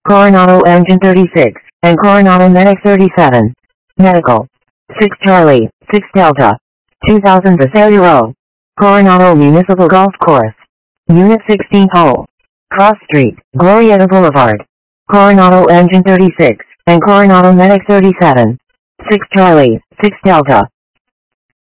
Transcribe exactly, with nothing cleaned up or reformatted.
Coronado Engine thirty-six, and Coronado Medic thirty-seven. Medical. six Charlie, six Delta. two thousand Vassalero. Coronado Municipal Golf Course. Unit sixteen Hole. Cross Street, Glorieta Boulevard. Coronado Engine thirty-six, and Coronado Medic thirty-seven. six Charlie, six Delta.